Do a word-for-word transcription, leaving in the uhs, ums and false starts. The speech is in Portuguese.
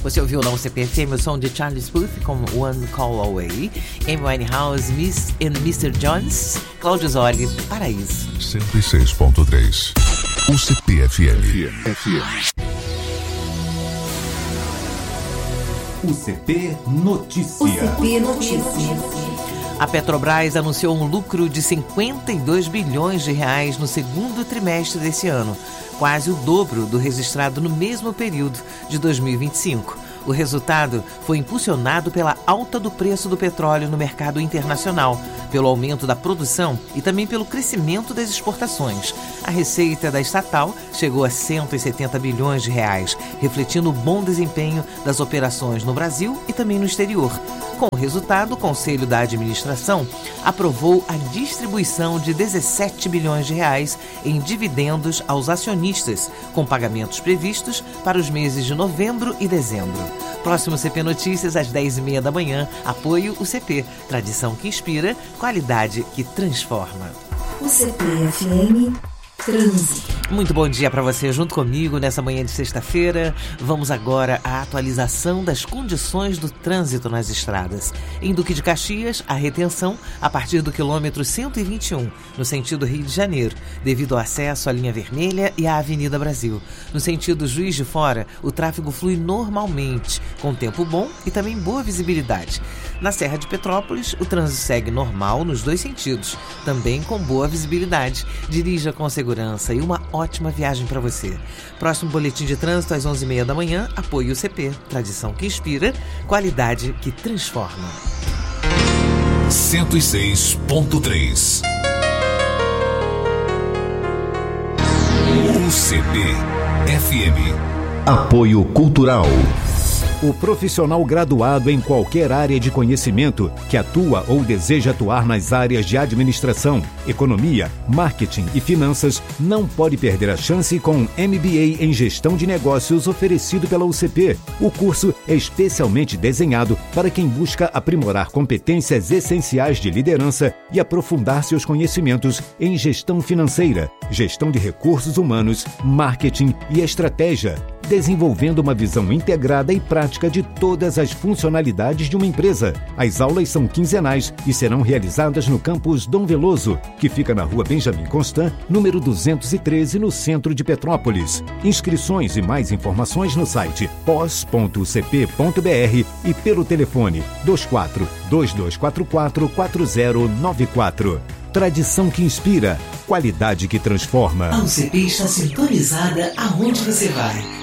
Você ouviu na U C P F M o som de Charles Puth com One Call Away, Amy Winehouse, Miss and mister Jones, Cláudio Zoli, Paraíso. cento e seis ponto três U C P F M. U C P Notícia. U C P Notícia. A Petrobras anunciou um lucro de cinquenta e dois bilhões de reais no segundo trimestre desse ano, quase o dobro do registrado no mesmo período de dois mil e vinte e cinco. O resultado foi impulsionado pela alta do preço do petróleo no mercado internacional, pelo aumento da produção e também pelo crescimento das exportações. A receita da estatal chegou a cento e setenta bilhões de reais, refletindo o bom desempenho das operações no Brasil e também no exterior. Com o resultado, o Conselho da Administração aprovou a distribuição de dezessete bilhões de reais em dividendos aos acionistas, com pagamentos previstos para os meses de novembro e dezembro. Próximo C P Notícias, às dez e meia da manhã. Apoio U C P. Tradição que inspira, qualidade que transforma. U C P F M Trânsito. Muito bom dia para você junto comigo nessa manhã de sexta-feira. Vamos agora à atualização das condições do trânsito nas estradas. Em Duque de Caxias, a retenção a partir do quilômetro cento e vinte e um, no sentido Rio de Janeiro, devido ao acesso à linha vermelha e à Avenida Brasil. No sentido Juiz de Fora, o tráfego flui normalmente, com tempo bom e também boa visibilidade. Na Serra de Petrópolis, o trânsito segue normal nos dois sentidos, também com boa visibilidade. Dirija com segurança e uma ótima viagem para você. Próximo boletim de trânsito às onze e meia da manhã. Apoio U C P. Tradição que inspira, qualidade que transforma. cento e seis ponto três U C P F M. Apoio Cultural. O profissional graduado em qualquer área de conhecimento que atua ou deseja atuar nas áreas de administração, economia, marketing e finanças não pode perder a chance com o M B A em Gestão de Negócios oferecido pela U C P. O curso é especialmente desenhado para quem busca aprimorar competências essenciais de liderança e aprofundar seus conhecimentos em gestão financeira, gestão de recursos humanos, marketing e estratégia, desenvolvendo uma visão integrada e prática de todas as funcionalidades de uma empresa. As aulas são quinzenais e serão realizadas no campus Dom Veloso, que fica na rua Benjamin Constant, número duzentos e treze, no centro de Petrópolis. Inscrições e mais informações no site pós ponto u c p ponto b r e pelo telefone dois quatro dois dois quatro quatro quatro zero nove quatro. Tradição que inspira, qualidade que transforma. A U C P está sintonizada aonde você vai.